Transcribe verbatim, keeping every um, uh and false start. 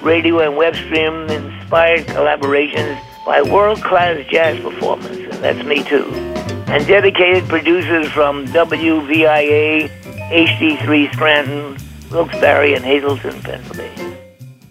radio and web stream inspired collaborations by world-class jazz performers. And that's me too. And dedicated producers from W V I A, H D three Scranton, Wilkes-Barre, and Hazleton, Pennsylvania.